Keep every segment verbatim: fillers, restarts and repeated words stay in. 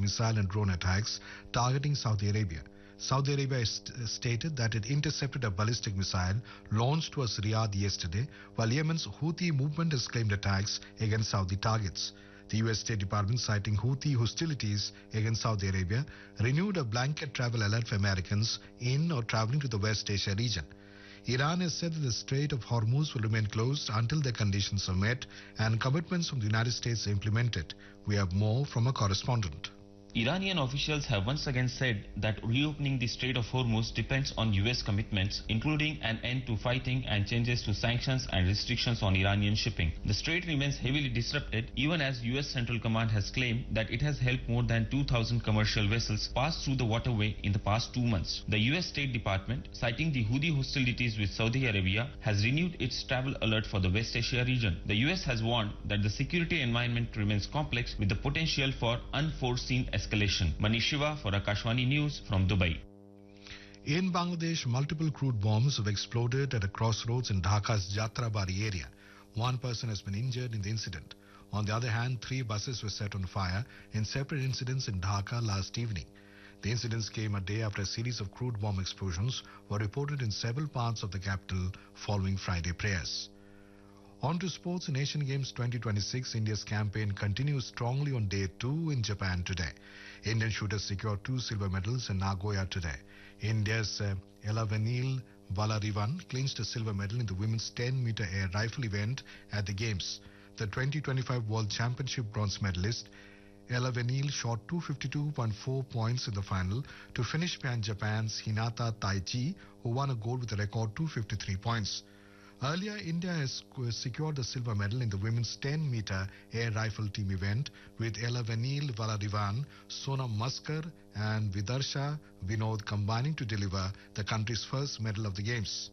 missile and drone attacks targeting Saudi Arabia. Saudi Arabia st- stated that it intercepted a ballistic missile launched towards Riyadh yesterday, while Yemen's Houthi movement has claimed attacks against Saudi targets. The U S State Department, citing Houthi hostilities against Saudi Arabia, renewed a blanket travel alert for Americans in or traveling to the West Asia region. Iran has said that the Strait of Hormuz will remain closed until the conditions are met and commitments from the United States are implemented. We have more from a correspondent. Iranian officials have once again said that reopening the Strait of Hormuz depends on U S commitments, including an end to fighting and changes to sanctions and restrictions on Iranian shipping. The strait remains heavily disrupted, even as U S Central Command has claimed that it has helped more than two thousand commercial vessels pass through the waterway in the past two months. The U S State Department, citing the Houthi hostilities with Saudi Arabia, has renewed its travel alert for the West Asia region. The U S has warned that the security environment remains complex with the potential for unforeseen escalation. Escalation. Manish Shiva for Akashvani News from Dubai. In Bangladesh, multiple crude bombs have exploded at a crossroads in Dhaka's Jatrabari area. One person has been injured in the incident. On the other hand, three buses were set on fire in separate incidents in Dhaka last evening. The incidents came a day after a series of crude bomb explosions were reported in several parts of the capital following Friday prayers. On to sports. In Asian Games twenty twenty-six, India's campaign continues strongly on day two in Japan today. Indian shooters secured two silver medals in Nagoya today. India's uh, Elavenil Valarivan clinched a silver medal in the women's ten meter air rifle event at the Games. The twenty twenty-five World Championship bronze medalist Elavenil shot two fifty-two point four points in the final to finish behind Japan's Hinata Taichi, who won a gold with a record two fifty-three points. Earlier, India has secured the silver medal in the women's ten meter air rifle team event with Elavenil Valarivan, Sonam Maskar and Vidarsha Vinod combining to deliver the country's first medal of the Games.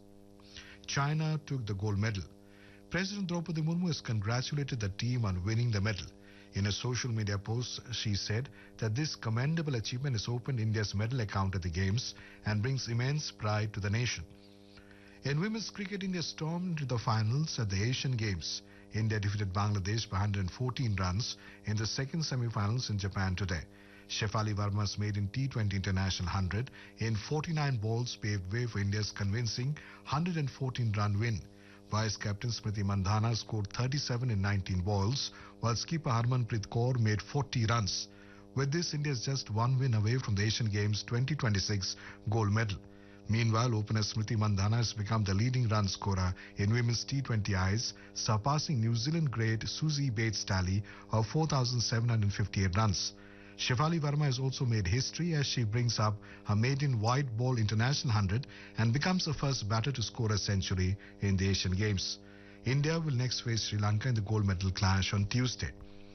China took the gold medal. President Draupadi Murmu has congratulated the team on winning the medal. In a social media post, she said that this commendable achievement has opened India's medal account at the Games and brings immense pride to the nation. In women's cricket, India stormed into the finals at the Asian Games. India defeated Bangladesh by one hundred fourteen runs in the second semi-finals in Japan today. Shefali Verma's maiden T twenty International one hundred in forty-nine balls paved way for India's convincing one hundred fourteen run win. Vice-captain Smriti Mandhana scored thirty-seven in nineteen balls, while skipper Harmanpreet Kaur made forty runs. With this, India is just one win away from the Asian Games twenty twenty-six gold medal. Meanwhile, opener Smriti Mandhana has become the leading run scorer in women's T twenty Is, surpassing New Zealand great Susie Bates' tally of four thousand seven hundred fifty-eight runs. Shefali Verma has also made history as she brings up her maiden white ball international one hundred and becomes the first batter to score a century in the Asian Games. India will next face Sri Lanka in the gold medal clash on Tuesday.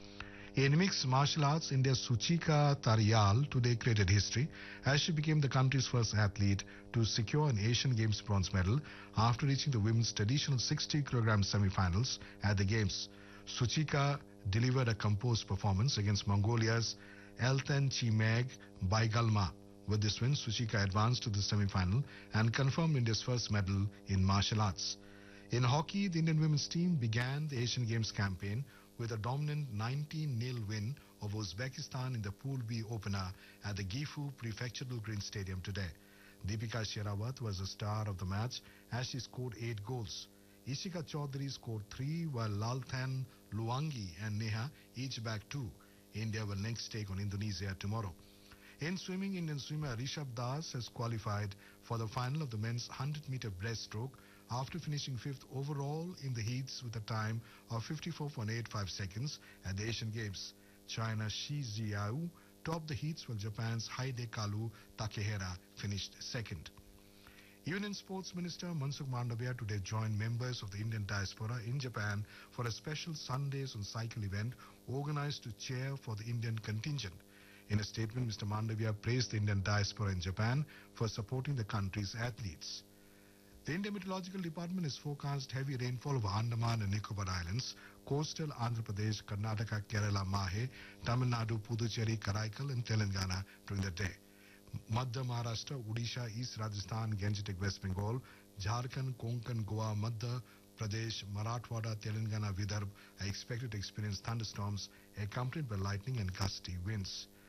In mixed martial arts, India's Suchika Tarial today created history as she became the country's first athlete to secure an Asian Games bronze medal after reaching the women's traditional sixty kilogram semi-finals at the Games. Suchika delivered a composed performance against Mongolia's Elten Chimeg Baigalma. With this win, Suchika advanced to the semi-final and confirmed India's first medal in martial arts. In hockey, the Indian women's team began the Asian Games campaign with a dominant nineteen nil win over Uzbekistan in the Pool B opener at the Gifu Prefectural Green Stadium today. Deepika Sherawat was the star of the match as she scored eight goals. Ishika Chaudhary scored three, while Lalthan Luangi and Neha each bagged two. India will next take on Indonesia tomorrow. In swimming, Indian swimmer Rishabh Das has qualified for the final of the men's one hundred meter breaststroke after finishing fifth overall in the heats with a time of fifty-four point eight five seconds at the Asian Games. China's Shi Jiao topped the heats while Japan's Hidekaru Takehara finished second. Union Sports Minister Mansukh Mandavia today joined members of the Indian diaspora in Japan for a special Sundays on Cycle event organized to cheer for the Indian contingent. In a statement, Mister Mandavia praised the Indian diaspora in Japan for supporting the country's athletes. The Indian Meteorological Department has forecast heavy rainfall over Andaman and Nicobar Islands, coastal Andhra Pradesh, Karnataka, Kerala, Mahe, Tamil Nadu, Puducherry, Karaikal and Telangana during the day. Madhya Maharashtra, Odisha, East Rajasthan, Gangetic West Bengal, Jharkhand, Konkan, Goa, Madhya Pradesh, Marathwada, Telangana, Vidarbha are expected to experience thunderstorms accompanied by lightning and gusty winds.